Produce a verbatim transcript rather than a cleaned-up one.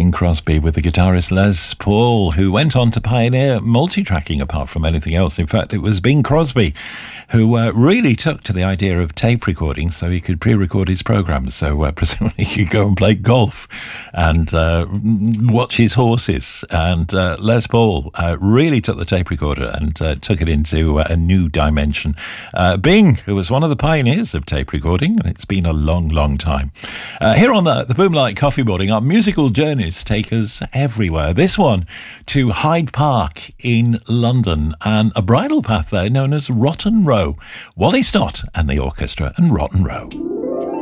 Bing Crosby with the guitarist Les Paul, who went on to pioneer multi-tracking apart from anything else. In fact, it was Bing Crosby who uh, really took to the idea of tape recording so he could pre-record his programs. So uh, presumably he could go and play golf and uh, watch his horses. And uh, Les Paul uh, really took the tape recorder and uh, took it into uh, a new dimension. Uh, Bing, who was one of the pioneers of tape recording, and it's been a long, long time. Uh, here on uh, the Boomlight Coffee Morning, our musical journeys take us everywhere. This one to Hyde Park in London and a bridle path there known as Rotten Row. Wally Stott and the orchestra and Rotten Row.